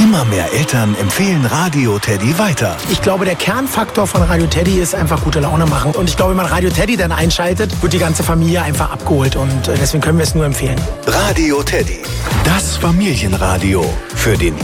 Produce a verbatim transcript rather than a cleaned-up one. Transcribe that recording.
Immer mehr Eltern empfehlen Radio Teddy weiter. Ich glaube, der Kernfaktor von Radio Teddy ist einfach gute Laune machen. Und ich glaube, wenn man Radio Teddy dann einschaltet, wird die ganze Familie einfach abgeholt. Und deswegen können wir es nur empfehlen. Radio Teddy, das Familienradio für den